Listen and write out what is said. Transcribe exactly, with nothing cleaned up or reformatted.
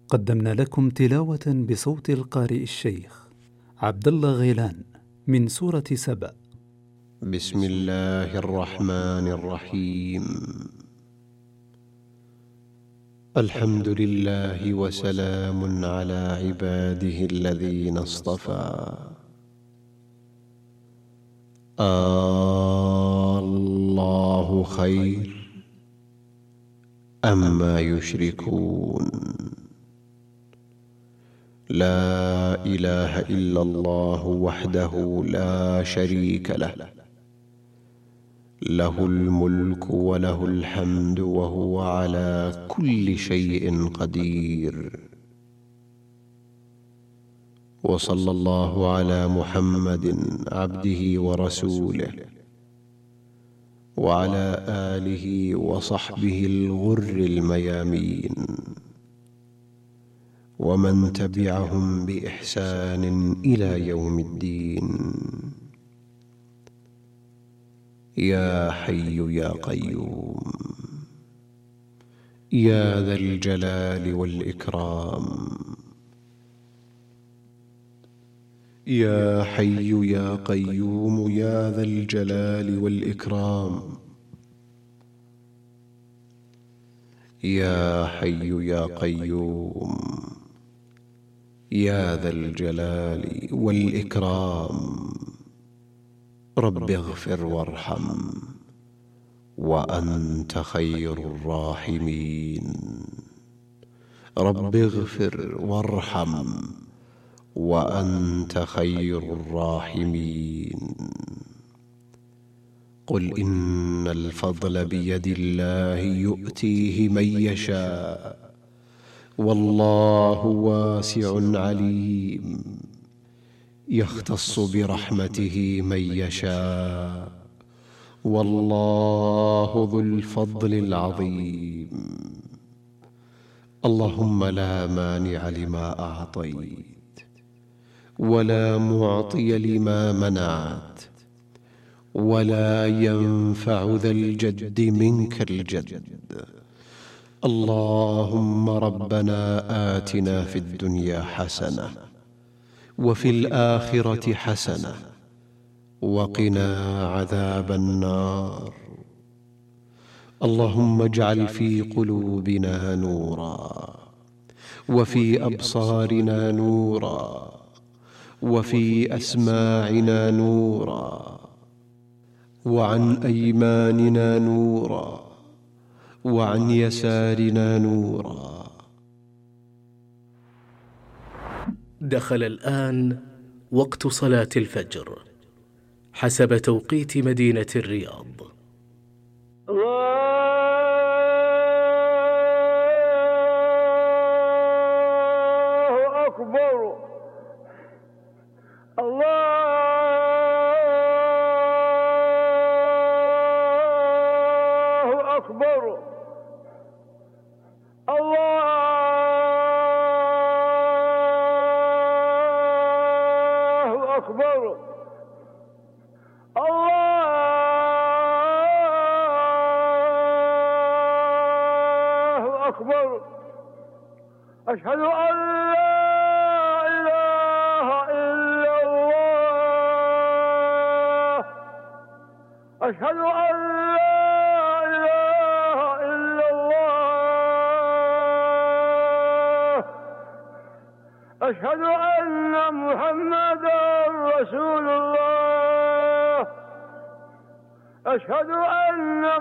قدمنا لكم تلاوة بصوت القارئ الشيخ عبد الله غيلان من سورة سبأ. بسم الله الرحمن الرحيم. الحمد لله وسلام على عباده الذين اصطفى. الله خير أما يشركون. لا إله إلا الله وحده لا شريك له، له الملك وله الحمد وهو على كل شيء قدير. وصلى الله على محمد عبده ورسوله وعلى آله وصحبه الغر الميامين ومن تبعهم بإحسان إلى يوم الدين. يا حي يا قيوم يا ذا الجلال والإكرام. يا حي يا قيوم يا ذا الجلال والإكرام. يا حي يا قيوم يا ذا الجلال والإكرام. رب اغفر وارحم وأنت خير الراحمين. رب اغفر وارحم وأنت خير الراحمين. قل إن الفضل بيد الله يؤتيه من يشاء والله واسع عليم. يختص برحمته من يشاء والله ذو الفضل العظيم. اللهم لا مانع لما أعطيت ولا معطي لما منعت ولا ينفع ذا الجد منك الجد. اللهم ربنا آتنا في الدنيا حسنة وفي الآخرة حسنة وقنا عذاب النار. اللهم اجعل في قلوبنا نورا وفي أبصارنا نورا وفي أسماعنا نورا وعن أيماننا نورا وعن يسارنا نورا. دخل الآن وقت صلاة الفجر حسب توقيت مدينة الرياض. الله أكبر. الله أكبر. الله أكبر. الله أكبر. أشهد أن لا إله إلا الله. أشهد أن لا إله إلا الله. أشهد أن محمدا رسول الله. أشهد أن